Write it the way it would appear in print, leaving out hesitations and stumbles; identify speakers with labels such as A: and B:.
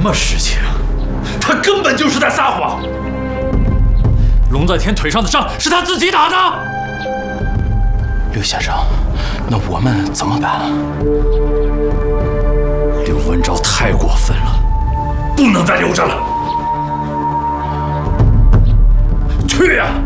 A: 么事情？他根本就是在撒谎。龙在天腿上的伤是他自己打的。
B: 刘先生，那我们怎么办？
A: 刘文昭太过分了，不能再留着了。去呀！